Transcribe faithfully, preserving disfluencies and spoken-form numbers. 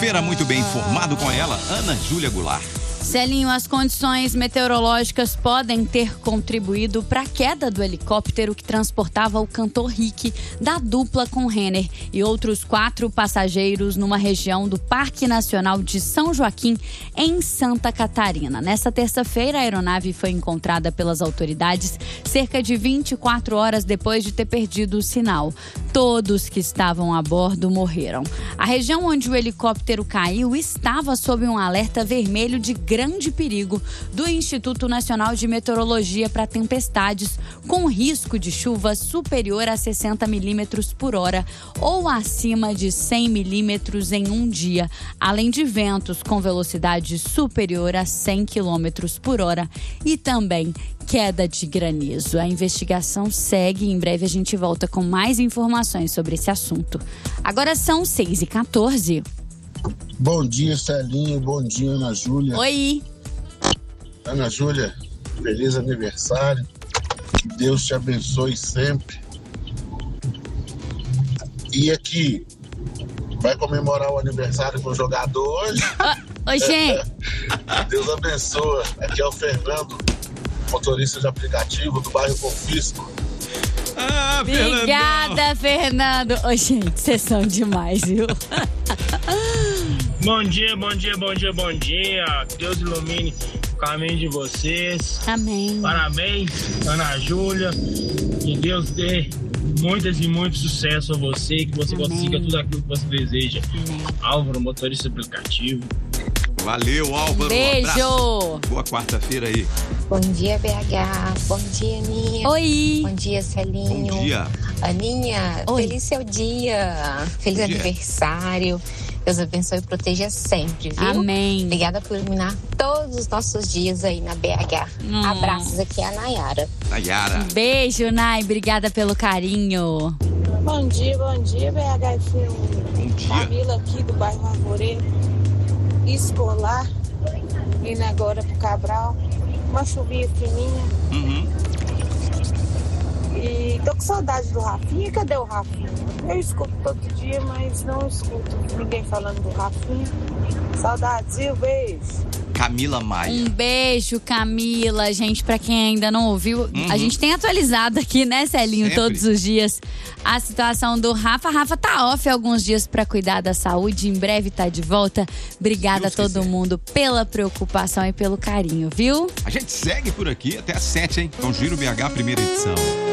quarta-feira, muito bem informado com ela, Ana Júlia Goulart. Celinho, as condições meteorológicas podem ter contribuído para a queda do helicóptero que transportava o cantor Rick da dupla com Renner e outros quatro passageiros numa região do Parque Nacional de São Joaquim, em Santa Catarina. Nesta terça-feira, a aeronave foi encontrada pelas autoridades cerca de vinte e quatro horas depois de ter perdido o sinal. Todos que estavam a bordo morreram. A região onde o helicóptero caiu estava sob um alerta vermelho de grande perigo do Instituto Nacional de Meteorologia para tempestades, com risco de chuva superior a sessenta milímetros por hora ou acima de cem milímetros em um dia, além de ventos com velocidade superior a cem quilômetros por hora e também queda de granizo. A investigação segue e em breve a gente volta com mais informações sobre esse assunto. Agora são seis e quatorze. Bom dia, Celinho. Bom dia, Ana Júlia. Oi. Ana Júlia, feliz aniversário. Que Deus te abençoe sempre. E aqui, vai comemorar o aniversário com o jogador hoje? Ô, gente. Deus abençoe. Aqui é o Fernando, motorista de aplicativo do bairro Confisco. Ah, Obrigada, Fernando. Ô, gente, vocês são demais, viu? Bom dia, bom dia, bom dia, bom dia. Deus ilumine o caminho de vocês. Amém. Parabéns, Ana Júlia. Que Deus dê muitas e muito sucesso a você. Que você Amém. Consiga tudo aquilo que você deseja. Amém. Álvaro, motorista de aplicativo. Valeu, Álvaro. Beijo. Um boa quarta-feira aí. Bom dia, B H. Bom dia, Aninha. Oi. Bom dia, Celinho. Bom dia. Aninha, Oi. feliz seu dia. Feliz Bom dia. aniversário. Deus abençoe e proteja sempre, viu? Amém. Obrigada por iluminar todos os nossos dias aí na B H. Hum. Abraços, aqui é a Nayara. Nayara. Beijo, Nay. Obrigada pelo carinho. Bom dia, bom dia, B H F M. Bom dia. Camila aqui do bairro Arvoredo. Escolar. Indo agora pro Cabral. Uma chuvinha fininha. Uhum. E tô com saudade do Rafinha. Cadê o Rafinha? Eu escuto todo dia, mas não escuto ninguém falando do Rafinha. Saudades, viu? Beijo. Camila Maia. Um beijo, Camila. Gente, pra quem ainda não ouviu, Uhum. a gente tem atualizado aqui, né, Celinho, Sempre. todos os dias, a situação do Rafa. Rafa tá off alguns dias pra cuidar da saúde. Em breve tá de volta. Obrigada a Deus todo quiser. mundo pela preocupação e pelo carinho, viu? A gente segue por aqui até às sete, hein? Então, Giro B H, primeira edição.